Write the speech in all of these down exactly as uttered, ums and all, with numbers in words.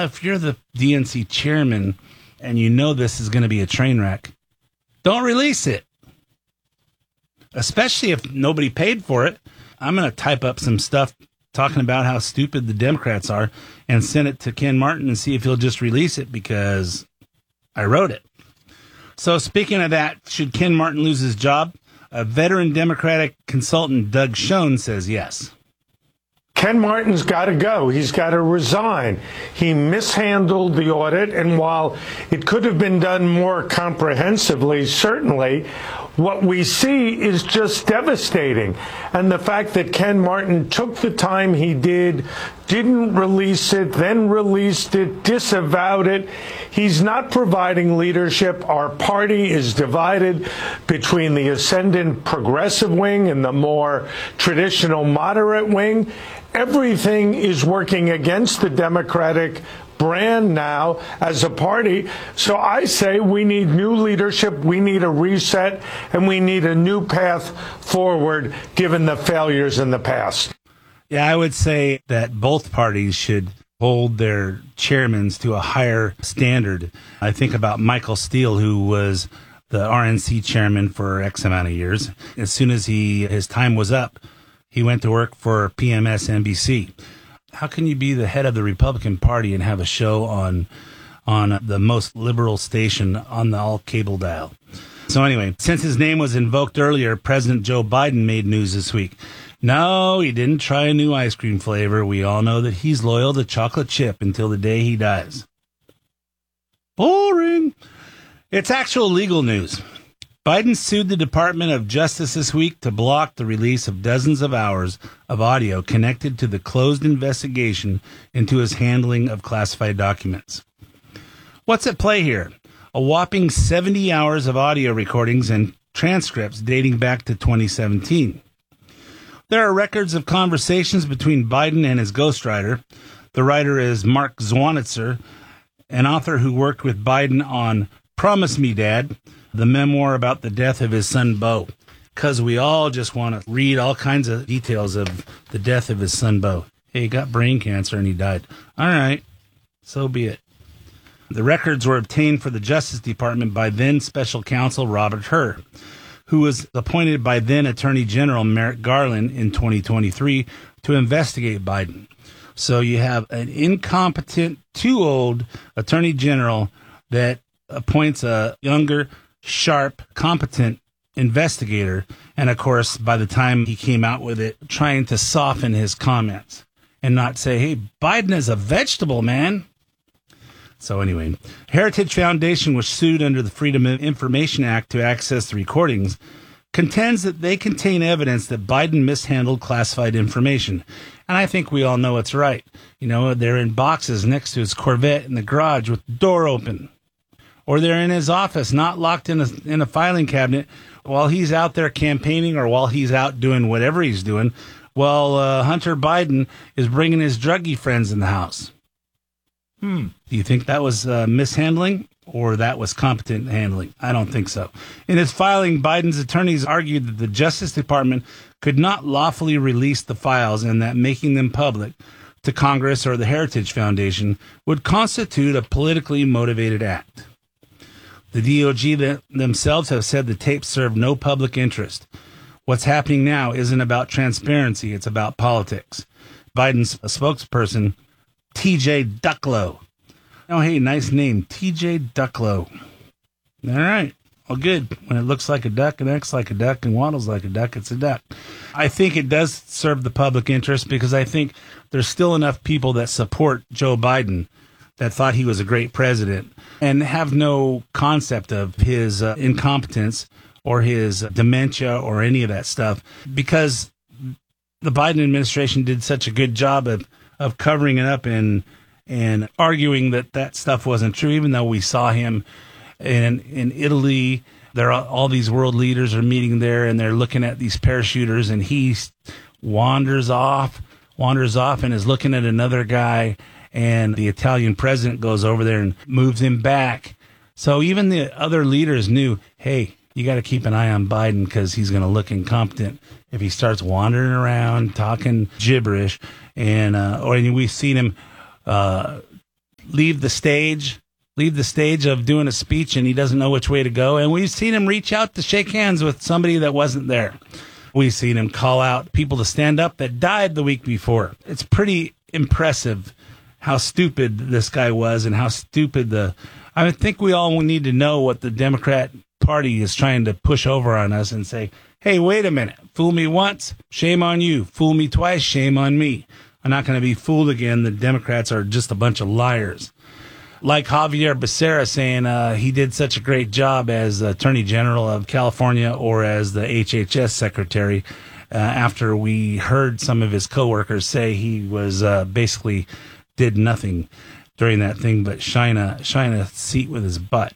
if you're the D N C chairman and you know this is going to be a train wreck, don't release it. Especially if nobody paid for it. I'm going to type up some stuff talking about how stupid the Democrats are and send it to Ken Martin and see if he'll just release it because I wrote it. So speaking of that, should Ken Martin lose his job? A veteran Democratic consultant, Doug Schoen, says yes. Ken Martin's got to go. He's got to resign. He mishandled the audit, and while it could have been done more comprehensively, certainly, what we see is just devastating. And the fact that Ken Martin took the time he did, didn't release it, then released it, disavowed it. He's not providing leadership. Our party is divided between the ascendant progressive wing and the more traditional moderate wing. Everything is working against the Democratic brand now as a party. So I say we need new leadership, we need a reset, and we need a new path forward given the failures in the past. Yeah, I would say that both parties should hold their chairmen to a higher standard. I think about Michael Steele, who was the R N C chairman for X amount of years. As soon as he his time was up, he went to work for P M S N B C. How can you be the head of the Republican Party and have a show on on the most liberal station on the all cable dial? So anyway, since his name was invoked earlier, President Joe Biden made news this week. No, he didn't try a new ice cream flavor. We all know that he's loyal to chocolate chip until the day he dies. Boring. It's actual legal news. Biden sued the Department of Justice this week to block the release of dozens of hours of audio connected to the closed investigation into his handling of classified documents. What's at play here? A whopping seventy hours of audio recordings and transcripts dating back to twenty seventeen. There are records of conversations between Biden and his ghostwriter. The writer is Mark Zwanitzer, an author who worked with Biden on Promise Me, Dad, the memoir about the death of his son, Beau, because we all just want to read all kinds of details of the death of his son, Beau. Hey, he got brain cancer and he died. All right, so be it. The records were obtained for the Justice Department by then Special Counsel Robert Hur, who was appointed by then Attorney General Merrick Garland in twenty twenty-three to investigate Biden. So you have an incompetent, too old Attorney General that appoints a younger, sharp, competent investigator, and of course, by the time he came out with it, trying to soften his comments and not say, hey, Biden is a vegetable, man. So anyway, Heritage Foundation, was sued under the Freedom of Information Act to access the recordings, contends that they contain evidence that Biden mishandled classified information. And I think we all know it's right. You know, they're in boxes next to his Corvette in the garage with the door open. Or they're in his office, not locked in a, in a filing cabinet while he's out there campaigning or while he's out doing whatever he's doing, while uh, Hunter Biden is bringing his druggie friends in the house. Hmm. Do you think that was uh, mishandling or that was competent handling? I don't think so. In his filing, Biden's attorneys argued that the Justice Department could not lawfully release the files and that making them public to Congress or the Heritage Foundation would constitute a politically motivated act. The D O J themselves have said the tapes serve no public interest. What's happening now isn't about transparency, it's about politics. Biden's spokesperson, T J Ducklo. Oh, hey, nice name, T J Ducklo. All right, well, good. When it looks like a duck and acts like a duck and waddles like a duck, it's a duck. I think it does serve the public interest because I think there's still enough people that support Joe Biden that thought he was a great president and have no concept of his uh, incompetence or his dementia or any of that stuff because the Biden administration did such a good job of, of covering it up and and arguing that that stuff wasn't true, even though we saw him in in Italy. There are all these world leaders are meeting there and they're looking at these parachuters and he wanders off, wanders off and is looking at another guy. And the Italian president goes over there and moves him back. So even the other leaders knew, hey, you got to keep an eye on Biden because he's going to look incompetent if he starts wandering around talking gibberish. And uh, or we've seen him uh, leave the stage, leave the stage of doing a speech, and he doesn't know which way to go. And we've seen him reach out to shake hands with somebody that wasn't there. We've seen him call out people to stand up that died the week before. It's pretty impressive how stupid this guy was and how stupid the... I think we all need to know what the Democrat Party is trying to push over on us and say, hey, wait a minute. Fool me once, shame on you. Fool me twice, shame on me. I'm not going to be fooled again. The Democrats are just a bunch of liars. Like Javier Becerra saying uh, he did such a great job as Attorney General of California or as the H H S Secretary uh, after we heard some of his coworkers say he was uh, basically did nothing during that thing but shine a, shine a seat with his butt.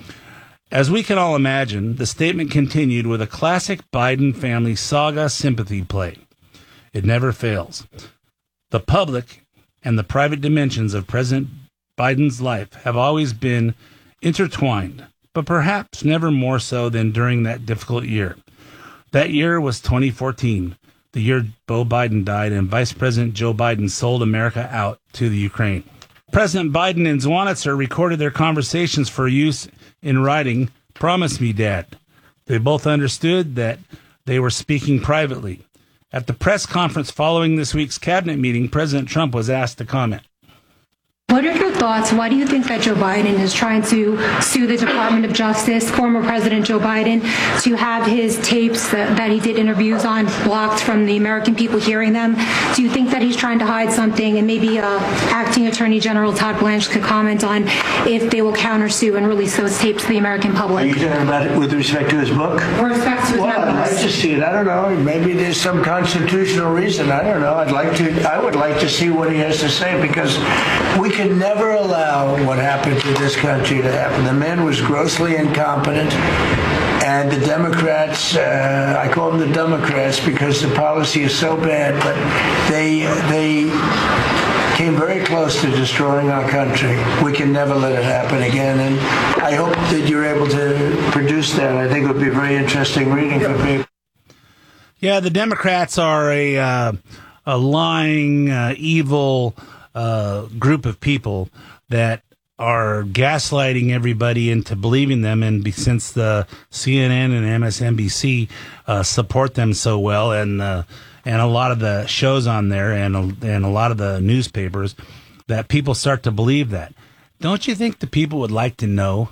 As we can all imagine, the statement continued with a classic Biden family saga sympathy play. It never fails. The public and the private dimensions of President Biden's life have always been intertwined, but perhaps never more so than during that difficult year. That year was twenty fourteen, the year Beau Biden died and Vice President Joe Biden sold America out to the Ukraine. President Biden and Zwonitzer recorded their conversations for use in writing, "Promise me, Dad." They both understood that they were speaking privately. At the press conference following this week's cabinet meeting, President Trump was asked to comment. What are your thoughts? Why do you think that Joe Biden is trying to sue the Department of Justice, former President Joe Biden, to have his tapes that, that he did interviews on blocked from the American people hearing them? Do you think that he's trying to hide something? And maybe uh, Acting Attorney General Todd Blanche could comment on if they will countersue and release those tapes to the American public. Are you talking about it with respect to his book? With respect to his well, I'd like to see it. I don't know. Maybe there's some constitutional reason. I don't know. I'd like to. I would like to see what he has to say, because we can never allow what happened to this country to happen. The man was grossly incompetent, and the Democrats, uh, I call them the Democrats because the policy is so bad, but they they came very close to destroying our country. We can never let it happen again, and I hope that you're able to produce that. I think it would be very interesting reading for people. Yeah, the Democrats are a, uh, a lying, uh, evil uh, group of people that are gaslighting everybody into believing them. And be, since the C N N and M S N B C uh, support them so well, and uh, and a lot of the shows on there, and and a lot of the newspapers, that people start to believe that. Don't you think the people would like to know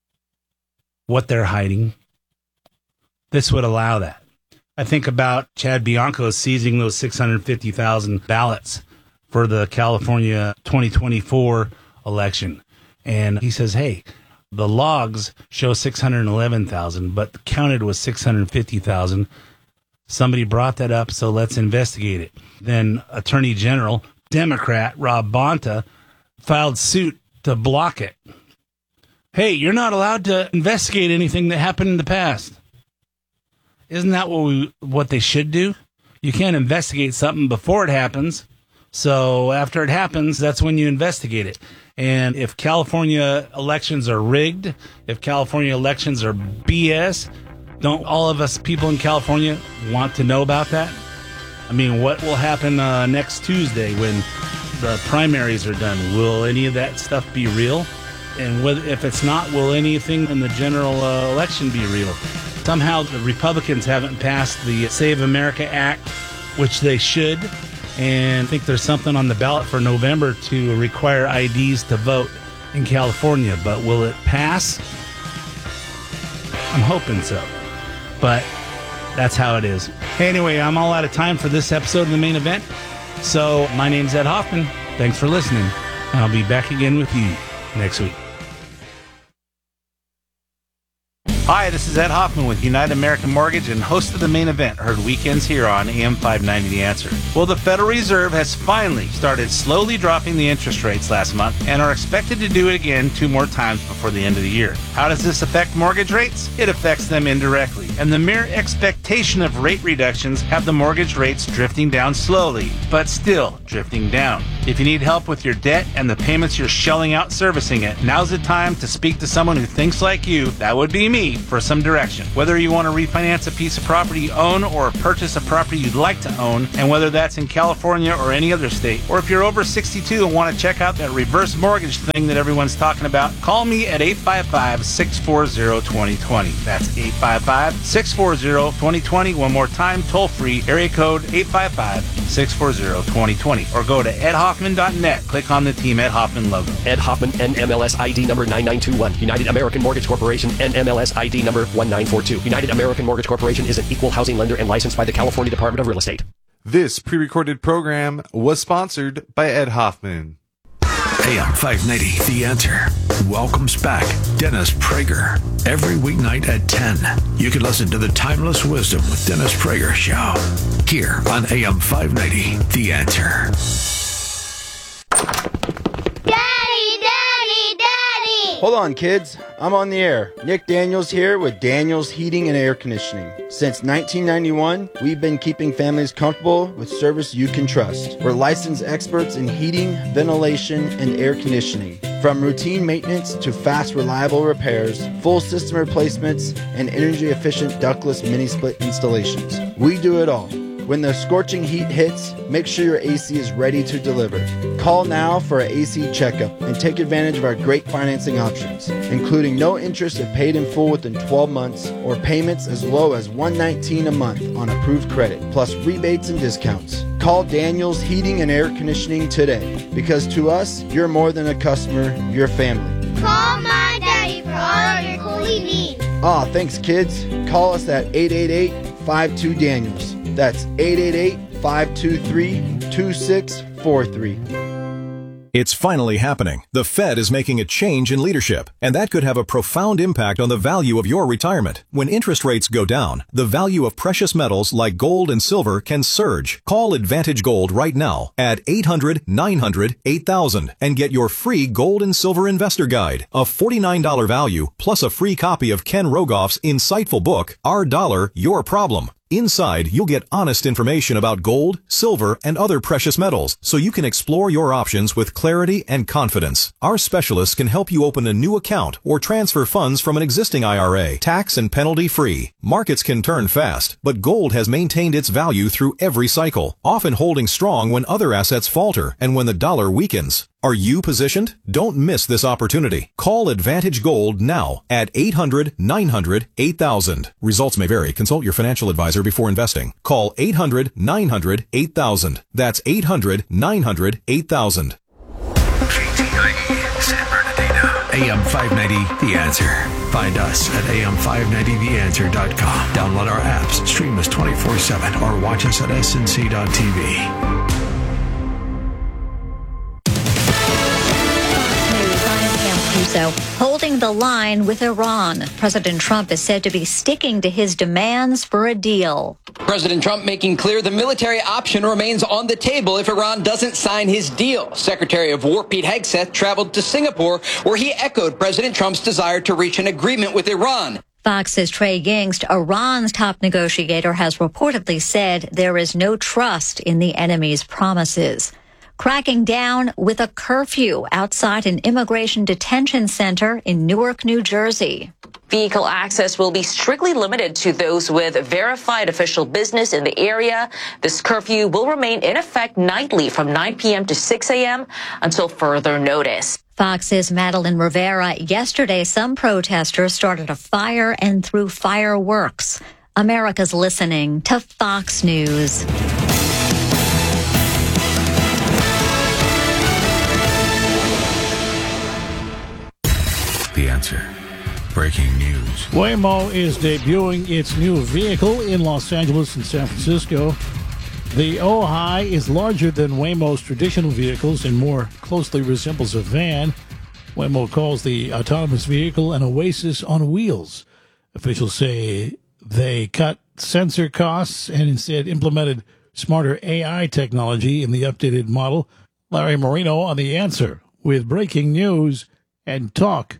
what they're hiding? This would allow that. I think about Chad Bianco seizing those six hundred fifty thousand ballots for the California twenty twenty-four election. And he says, hey, the logs show six hundred eleven thousand, but counted was six hundred fifty thousand. Somebody brought that up, so let's investigate it. Then Attorney General, Democrat Rob Bonta, filed suit to block it. Hey, you're not allowed to investigate anything that happened in the past. Isn't that what we what they should do? You can't investigate something before it happens. So after it happens, that's when you investigate it. And if California elections are rigged, if California elections are B S, don't all of us people in California want to know about that? I mean, what will happen uh, next Tuesday when the primaries are done? Will any of that stuff be real? And whether, if it's not, will anything in the general uh, election be real? Somehow the Republicans haven't passed the Save America Act, which they should. And I think there's something on the ballot for November to require I Ds to vote in California. But will it pass? I'm hoping so. But that's how it is. Hey, anyway, I'm all out of time for this episode of The Main Event. So my name's Ed Hoffman. Thanks for listening. And I'll be back again with you next week. Hi, this is Ed Hoffman with United American Mortgage and host of The Main Event, heard weekends here on A M five ninety The Answer. Well, the Federal Reserve has finally started slowly dropping the interest rates last month and are expected to do it again two more times before the end of the year. How does this affect mortgage rates? It affects them indirectly, and the mere expectation of rate reductions have the mortgage rates drifting down slowly, but still drifting down. If you need help with your debt and the payments you're shelling out servicing it, now's the time to speak to someone who thinks like you. That would be me. for some direction. Whether you want to refinance a piece of property you own or purchase a property you'd like to own, and whether that's in California or any other state, or if you're over sixty-two and want to check out that reverse mortgage thing that everyone's talking about, call me at eight five five, six four zero, two zero two zero. That's eight five five, six four zero, two zero two zero. One more time, toll free, area code eight five five, six four zero, two zero two zero. Or go to ed hoffman dot net. Click on the Team Ed Hoffman logo. Ed Hoffman, N M L S I D number nine nine two one. United American Mortgage Corporation, N M L S I D number one nine four two. United American Mortgage Corporation is an equal housing lender and licensed by the California Department of Real Estate. This pre-recorded program was sponsored by Ed Hoffman. A M five ninety, The Answer, welcomes back Dennis Prager. Every weeknight at ten, you can listen to the Timeless Wisdom with Dennis Prager show here on A M five ninety, The Answer. Daddy, Daddy, Daddy! Hold on, kids. I'm on the air. Nick Daniels here with Daniels Heating and Air Conditioning. Since nineteen ninety-one, we've been keeping families comfortable with service you can trust. We're licensed experts in heating, ventilation, and air conditioning. From routine maintenance to fast, reliable repairs, full system replacements, and energy-efficient ductless mini-split installations. We do it all. When the scorching heat hits, make sure your A C is ready to deliver. Call now for an A C checkup and take advantage of our great financing options, including no interest if paid in full within twelve months or payments as low as one hundred nineteen dollars a month on approved credit, plus rebates and discounts. Call Daniels Heating and Air Conditioning today, because to us, you're more than a customer, you're family. Call my daddy for all of your coolie needs. Aw, thanks kids. Call us at eight eight eight, five two, Daniels. That's eight eight eight, five two three, two six four three. It's finally happening. The Fed is making a change in leadership, and that could have a profound impact on the value of your retirement. When interest rates go down, the value of precious metals like gold and silver can surge. Call Advantage Gold right now at eight hundred, nine hundred, eight thousand and get your free Gold and Silver Investor Guide, a forty-nine dollars value, plus a free copy of Ken Rogoff's insightful book, Our Dollar, Your Problem. Inside, you'll get honest information about gold, silver, and other precious metals, so you can explore your options with clarity and confidence. Our specialists can help you open a new account or transfer funds from an existing I R A, tax and penalty free. Markets can turn fast, but gold has maintained its value through every cycle, often holding strong when other assets falter and when the dollar weakens. Are you positioned? Don't miss this opportunity. Call Advantage Gold now at eight hundred, nine hundred, eight thousand. Results may vary. Consult your financial advisor before investing. Call eight hundred, nine hundred, eight thousand. That's eight hundred, nine hundred, eight thousand. K T I E, San Bernardino. A M five ninety, The Answer. Find us at A M five ninety the answer dot com. Download our apps, stream us twenty-four seven, or watch us at S N C dot T V. So, holding the line with Iran. President Trump is said to be sticking to his demands for a deal. President Trump making clear the military option remains on the table if Iran doesn't sign his deal. Secretary of War Pete Hegseth traveled to Singapore, where he echoed President Trump's desire to reach an agreement with Iran. Fox's Trey Gingst, Iran's top negotiator, has reportedly said there is no trust in the enemy's promises. Cracking down with a curfew outside an immigration detention center in Newark, New Jersey. Vehicle access will be strictly limited to those with verified official business in the area. This curfew will remain in effect nightly from nine p.m. to six a.m. until further notice. Fox's Madeline Rivera. Yesterday, some protesters started a fire and threw fireworks. America's listening to Fox News. The Answer. Breaking news. Waymo is debuting its new vehicle in Los Angeles and San Francisco. The Ojai is larger than Waymo's traditional vehicles and more closely resembles a van. Waymo calls the autonomous vehicle an oasis on wheels. Officials say they cut sensor costs and instead implemented smarter A I technology in the updated model. Larry Marino on The Answer with breaking news and talk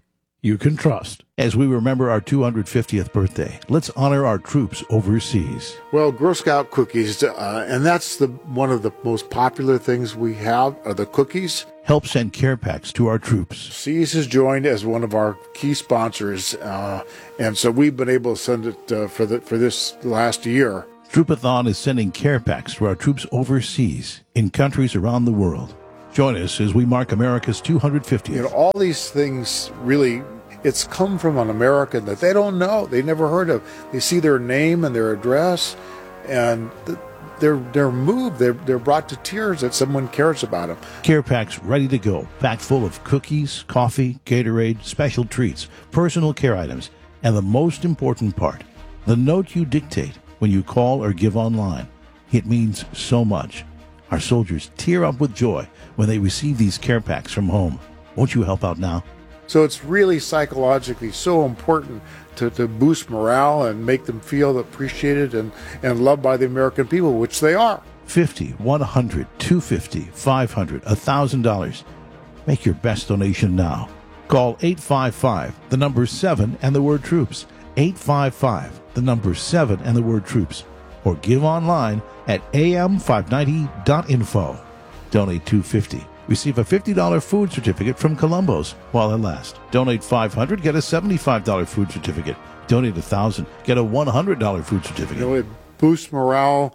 you can trust. As we remember our two hundred fiftieth birthday, let's honor our troops overseas. Well, Girl Scout cookies, uh, and that's the one of the most popular things we have, are the cookies. Help send care packs to our troops. C S has joined as one of our key sponsors, uh, and so we've been able to send it uh, for the, for this last year. Troopathon is sending care packs to our troops overseas in countries around the world. Join us as we mark America's two hundred fiftieth. You know, all these things really, it's come from an American that they don't know, they never heard of. They see their name and their address, and they're they're moved. They're they're brought to tears that someone cares about them. Care packs ready to go, packed full of cookies, coffee, Gatorade, special treats, personal care items, and the most important part, the note you dictate when you call or give online. It means so much. Our soldiers tear up with joy when they receive these care packs from home. Won't you help out now? So it's really psychologically so important to, to boost morale and make them feel appreciated and, and loved by the American people, which they are. fifty, one hundred, two hundred fifty, five hundred, one thousand dollars. Make your best donation now. Call eight five five, the number seven, and the word troops. eight five five, the number seven, and the word troops. Or give online at a m five ninety dot info. Donate two hundred fifty dollars. Receive a fifty dollars food certificate from Columbo's while it lasts. Donate five hundred dollars, get a seventy-five dollars food certificate. Donate one thousand dollars, get a one hundred dollars food certificate. You know, it boosts morale,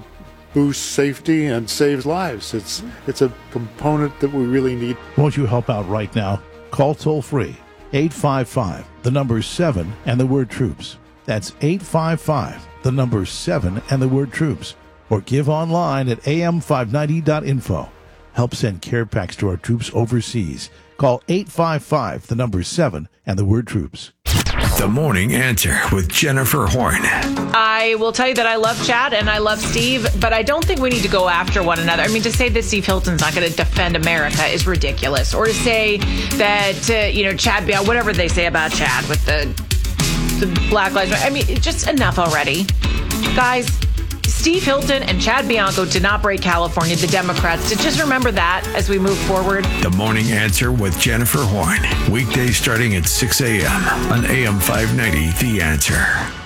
boosts safety, and saves lives. It's it's a component that we really need. Won't you help out right now? Call toll free eight five five, the number seven, and the word troops. That's eight five five, the number seven, and the word troops. Or give online at a m five ninety dot info. Help send care packs to our troops overseas. Call eight five five, the number seven, and the word troops. The Morning Answer with Jennifer Horn. I will tell you that I love Chad and I love Steve, but I don't think we need to go after one another. I mean, to say that Steve Hilton's not going to defend America is ridiculous. Or to say that, uh, you know, Chad, whatever they say about Chad with the, the Black Lives Matter. I mean, just enough already. Guys, Steve Hilton and Chad Bianco did not break California, the Democrats did. Just remember that as we move forward. The Morning Answer with Jennifer Horn. Weekdays starting at six a.m. on A M five ninety, The Answer.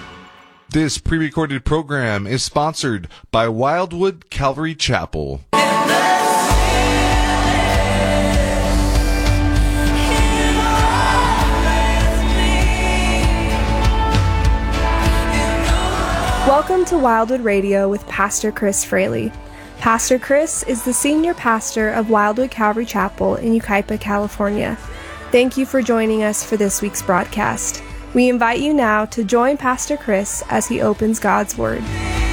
This pre-recorded program is sponsored by Wildwood Calvary Chapel. Welcome to Wildwood Radio with Pastor Chris Fraley. Pastor Chris is the senior pastor of Wildwood Calvary Chapel in Yucaipa, California. Thank you for joining us for this week's broadcast. We invite you now to join Pastor Chris as he opens God's Word.